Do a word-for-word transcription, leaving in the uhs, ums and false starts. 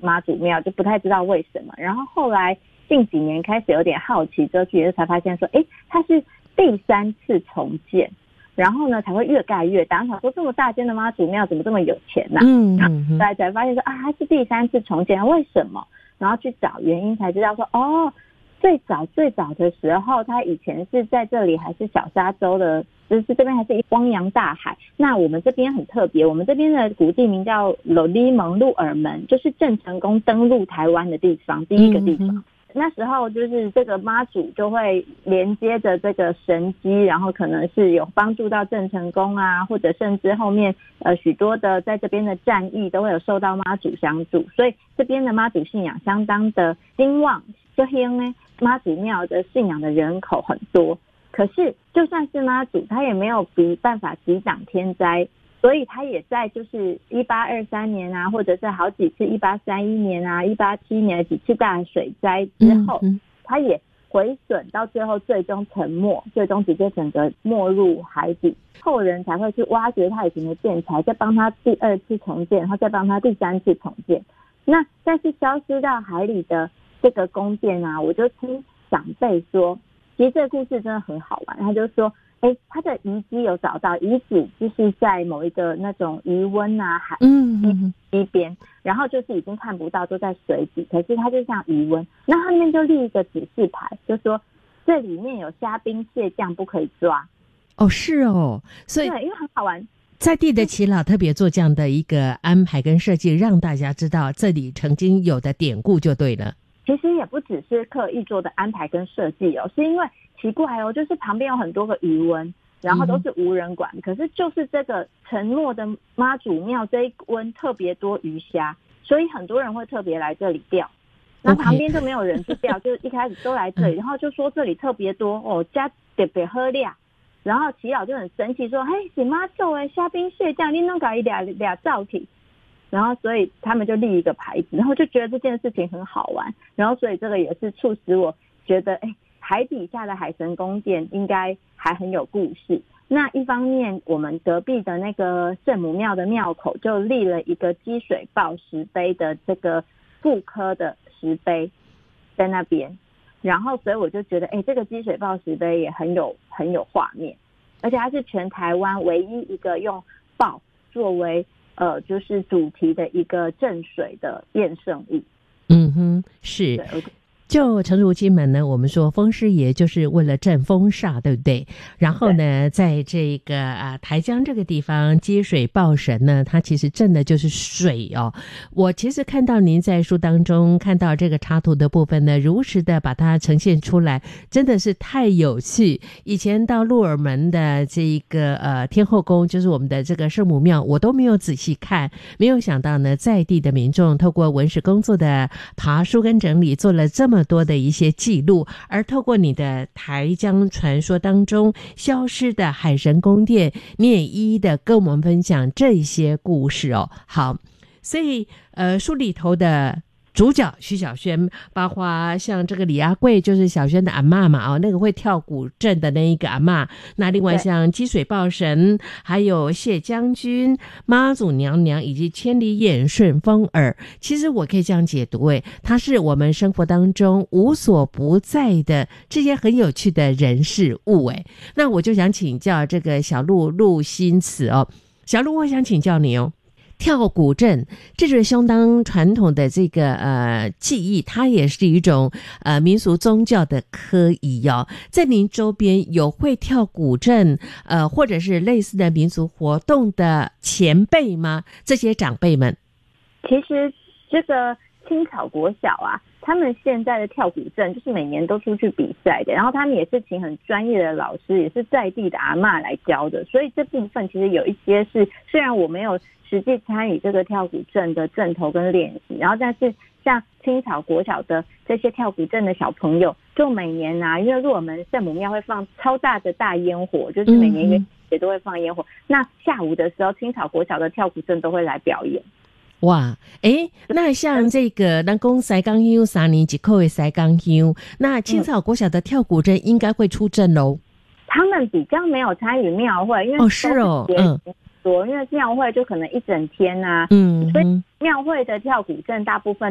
妈祖庙，就不太知道为什么。然后后来近几年开始有点好奇，之后去才发现说，哎，它是第三次重建，然后呢才会越盖越大。想说这么大间的妈祖庙怎么这么有钱呢、啊？嗯，然后后来才发现说啊，它是第三次重建，为什么？然后去找原因才知道说，哦，最早最早的时候，它以前是在这里还是小沙洲的，就是这边还是汪洋大海。那我们这边很特别，我们这边的古地名叫罗里蒙鹿耳门，就是郑成功登陆台湾的地方，第一个地方。嗯，那时候就是这个妈祖就会连接着这个神机，然后可能是有帮助到郑成功啊，或者甚至后面呃许多的在这边的战役都会有受到妈祖相助，所以这边的妈祖信仰相当的兴旺。就因为妈祖庙的信仰的人口很多，可是就算是妈祖，他也没有比办法抵挡天灾。所以他也在就是一八二三年啊，或者是好几次一八三一年啊、一八七一年几次大水灾之后，嗯、他也毁损到最后最终沉没，最终直接整个没入海底。后人才会去挖掘他以前的建材，再帮他第二次重建，然后再帮他第三次重建。那但是消失到海里的这个宫殿啊，我就听长辈说，其实这个故事真的很好玩。他就说，哎，他的遗迹有找到，遗址就是在某一个那种余温啊海嗯一边，然后就是已经看不到，都在水底，可是它就像余温。那他那边就立一个指示牌，就说这里面有虾兵蟹将，不可以抓。 哦，是哦，所以对，因为很好玩。 在地的耆老特别做这样的一个安排跟设计，让大家知道这里曾经有的典故就对了。 其实也不只是刻意做的安排跟设计哦，是因为奇怪哦，就是旁边有很多个余温，然后都是无人管、嗯、可是就是这个承诺的妈祖庙这一温特别多鱼虾，所以很多人会特别来这里钓。那旁边就没有人去钓， okay. 就一开始都来这里，然后就说这里特别多哦，加特别喝量。然后耆老就很生气说，嘿，是妈祖的虾兵蟹将，你弄搞一俩俩造体。然后所以他们就立一个牌子，然后就觉得这件事情很好玩，然后所以这个也是促使我觉得，哎，海底下的海神宫殿应该还很有故事。那一方面，我们隔壁的那个圣母庙的庙口就立了一个积水报石碑的这个复刻的石碑在那边，然后所以我就觉得，哎，这个积水报石碑也很有很有画面，而且它是全台湾唯一一个用豹作为呃，就是主题的一个镇水的验圣物。 嗯哼，是。就诚如金门呢，我们说风师爷就是为了镇风煞，对不对？然后呢，在这个啊台江这个地方积水报神呢，它其实镇的就是水哦。我其实看到您在书当中看到这个插图的部分呢，如实的把它呈现出来，真的是太有趣。以前到鹿耳门的这个呃天后宫，就是我们的这个圣母庙，我都没有仔细看，没有想到呢，在地的民众透过文史工作的爬书跟整理，做了这么多的一些记录，而透过你的台江传说当中消失的海神宫殿，你也一一的跟我们分享这些故事哦。好，所以呃书里头的主角徐小萱，包括像这个李阿贵，就是小萱的阿嬷嘛，哦，那个会跳古镇的那一个阿嬷。那另外像积水报神，还有谢将军、妈祖娘娘以及千里眼、顺风耳，其实我可以这样解读，诶，它是我们生活当中无所不在的这些很有趣的人事物，诶。那我就想请教这个小鹿陆新慈哦，小鹿，我想请教你哦。跳古镇，这是相当传统的这个呃技艺，它也是一种呃民俗宗教的科仪哦。在您周边有会跳古镇呃或者是类似的民俗活动的前辈吗？这些长辈们？ 其实这个青草国小啊，他们现在的跳古镇就是每年都出去比赛的，然后他们也是请很专业的老师，也是在地的阿嬷来教的，所以这部分其实有一些是虽然我没有实际参与这个跳古镇的阵头跟练习，然后但是像青草国小的这些跳古镇的小朋友，就每年啊，因为鹿耳门圣母庙会放超大的大烟火，就是每年元也都会放烟火、嗯、那下午的时候青草国小的跳古镇都会来表演。 哇，诶，那像这个咱讲西港乡三年一口的西港乡，那青草国小的跳古镇应该会出阵咯、嗯、 他们比较没有参与庙会，因为哦是哦，嗯， 因为庙会就可能一整天啊， 嗯， 所以庙会的跳古镇大部分